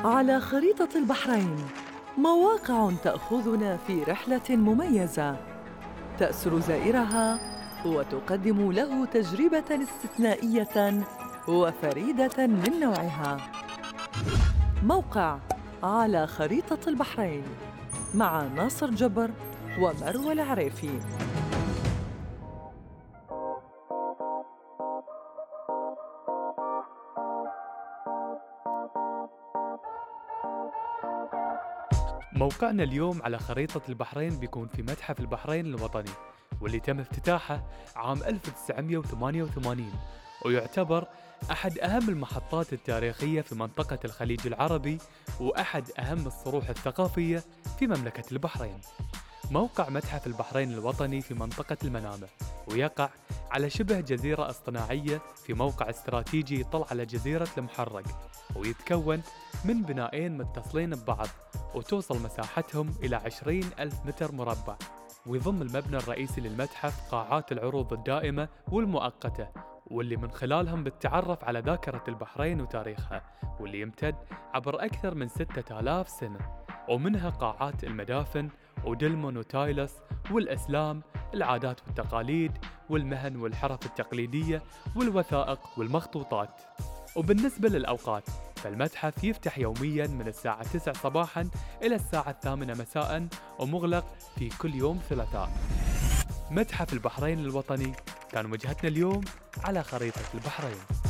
على خريطة البحرين مواقع تأخذنا في رحلة مميزة تأسر زائرها وتقدم له تجربة استثنائية وفريدة من نوعها. موقع على خريطة البحرين مع ناصر جبر ومروى العريفي. موقعنا اليوم على خريطة البحرين بيكون في متحف البحرين الوطني، واللي تم افتتاحه عام 1988، ويعتبر أحد أهم المحطات التاريخية في منطقة الخليج العربي وأحد أهم الصروح الثقافية في مملكة البحرين. موقع متحف البحرين الوطني في منطقة المنامة، ويقع على شبه جزيرة اصطناعية في موقع استراتيجي يطل على جزيرة المحرق، ويتكون من بنائين متصلين ببعض وتوصل مساحتهم إلى 20,000 متر مربع. ويضم المبنى الرئيسي للمتحف قاعات العروض الدائمة والمؤقتة، واللي من خلالهم بتتعرف على ذاكرة البحرين وتاريخها، واللي يمتد عبر أكثر من 6000 سنة، ومنها قاعات المدافن ودلمون وتايلس والإسلام، العادات والتقاليد والمهن والحرف التقليدية والوثائق والمخطوطات. وبالنسبة للأوقات، فالمتحف يفتح يومياً من الساعة 9 صباحاً إلى الساعة 8 مساءً، ومغلق في كل يوم ثلاثاء. متحف البحرين الوطني كان وجهتنا اليوم على خريطة البحرين.